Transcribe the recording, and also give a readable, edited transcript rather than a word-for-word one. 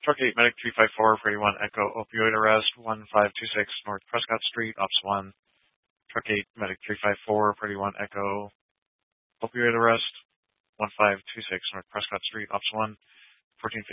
Truck 8 Medic 354, 31 Echo, opioid arrest, 1526 North Prescott Street, Ops 1. Truck 8 Medic 354, 31 Echo, opioid arrest, 1526 North Prescott Street, Ops 1. 1450